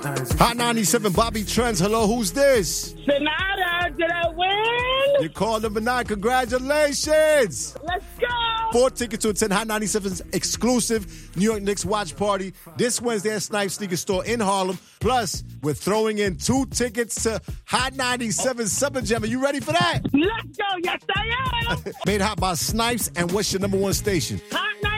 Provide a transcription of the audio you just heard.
Hot 97, Bobby Trends. Hello, who's this? Sonata, did I win? You called number 9. Congratulations. Let's go. 4 tickets to attend Hot 97's exclusive New York Knicks watch party this Wednesday at Snipes Sneaker Store in Harlem. Plus, we're throwing in 2 tickets to Hot 97 Summer Jam. Are you ready for that? Let's go. Yes, I am. Made hot by Snipes. And what's your number 1 station? Hot